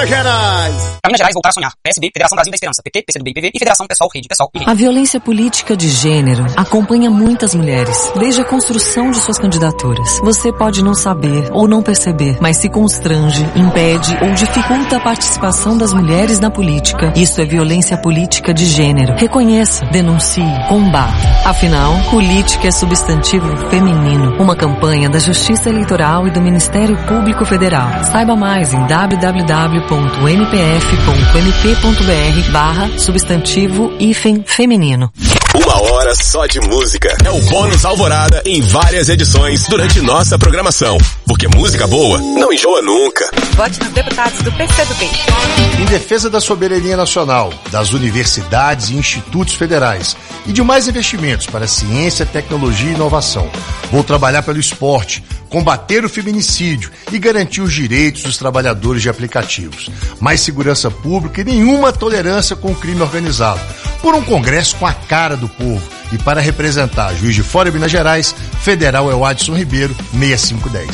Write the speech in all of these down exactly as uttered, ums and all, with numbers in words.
Minas Gerais. Pra Minas Gerais voltar a sonhar. P S B, Federação Brasil da Esperança, P T, P C do B e P V e Federação Pessoal, Rede Pessoal e Rede. A violência política de gênero acompanha muitas mulheres, desde a construção de suas candidaturas. Você pode não saber ou não perceber, mas se constrange, impede ou dificulta a participação das mulheres na política. Isso é violência política de gênero. Reconheça, denuncie, combata. Afinal, política é substantivo feminino. Uma campanha da Justiça Eleitoral e do Ministério Público Federal. Saiba mais em w w w ponto n p f ponto m p ponto b r barra substantivo hífen feminino. Uma hora só de música. É o Bônus Alvorada em várias edições durante nossa programação. Porque música boa não enjoa nunca. Vote nos deputados do P C do B. Em defesa da soberania nacional, das universidades e institutos federais e de mais investimentos para ciência, tecnologia e inovação. Vou trabalhar pelo esporte, combater o feminicídio e garantir os direitos dos trabalhadores de aplicativos. Mais segurança pública e nenhuma tolerância com o crime organizado. Por um Congresso com a cara do povo. E para representar Juiz de Fora e Minas Gerais, federal é o Adson Ribeiro, seis cinco um zero.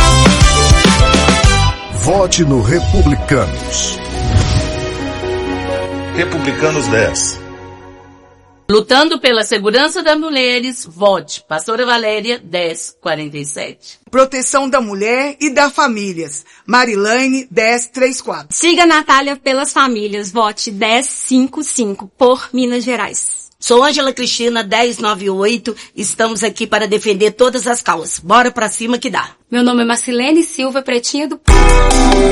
Vote no Republicanos. Republicanos dez. Lutando pela segurança das mulheres, vote Pastora Valéria, dez quarenta e sete. Proteção da mulher e das famílias, Marilane, dez trinta e quatro. Siga Natália pelas famílias, vote dez cinquenta e cinco por Minas Gerais. Sou Ângela Cristina, dez noventa e oito, estamos aqui para defender todas as causas. Bora pra cima que dá. Meu nome é Marcilene Silva, Pretinha do Povo.